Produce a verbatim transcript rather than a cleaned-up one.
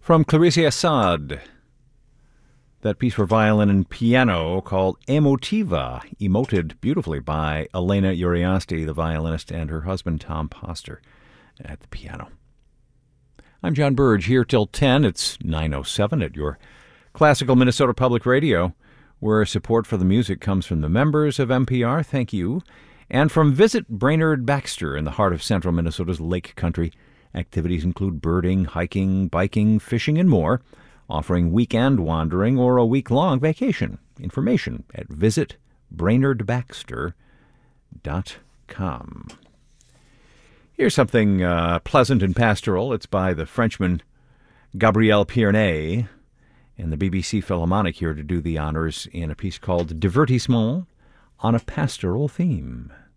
From Clarisse Assad, that piece for violin and piano called Emotiva, emoted beautifully by Elena Uriasti, the violinist, and her husband Tom Poster at the piano. I'm John Burge, here till ten. It's nine oh seven at your Classical Minnesota Public Radio, where support for the music comes from the members of M P R, thank you, and from Visit Brainerd Baxter in the heart of central Minnesota's Lake Country. Activities include birding, hiking, biking, fishing, and more, offering weekend wandering or a week-long vacation. Information at visit brainerd baxter dot com. Here's something uh, pleasant and pastoral. It's by the Frenchman Gabriel Pierné, and the B B C Philharmonic here to do the honors in a piece called Divertissement on a Pastoral Theme.